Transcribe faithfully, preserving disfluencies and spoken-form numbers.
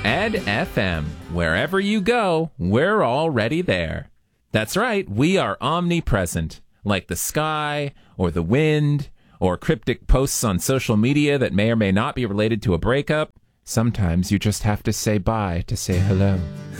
Ed F M. Wherever you go, we're already there. That's right, we are omnipresent, like the sky, or the wind, or cryptic posts on social media that may or may not be related to a breakup. Sometimes you just have to say bye to say hello.